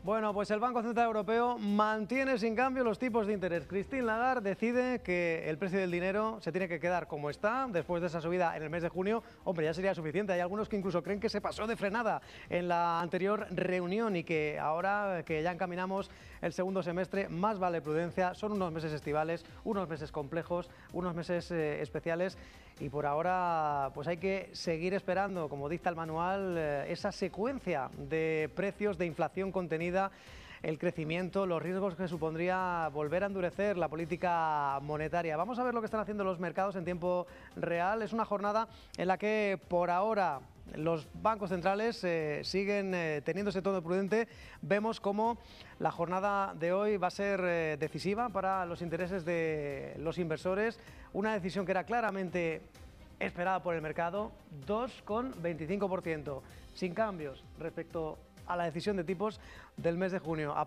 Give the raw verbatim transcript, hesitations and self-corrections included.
Bueno, pues el Banco Central Europeo mantiene sin cambio los tipos de interés. Christine Lagarde decide que el precio del dinero se tiene que quedar como está después de esa subida en el mes de junio. Hombre, ya sería suficiente. Hay algunos que incluso creen que se pasó de frenada en la anterior reunión y que ahora que ya encaminamos el segundo semestre, más vale prudencia. Son unos meses estivales, unos meses complejos, unos meses eh, especiales y por ahora pues hay que seguir esperando, como dicta el manual, eh, esa secuencia de precios, de inflación contenida, el crecimiento, los riesgos que supondría volver a endurecer la política monetaria. Vamos a ver lo que están haciendo los mercados en tiempo real. Es una jornada en la que por ahora los bancos centrales eh, siguen eh, teniendo ese tono prudente. Vemos cómo la jornada de hoy va a ser eh, decisiva para los intereses de los inversores. Una decisión que era claramente esperada por el mercado, dos coma veinticinco por ciento, sin cambios respecto a la decisión de tipos del mes de junio.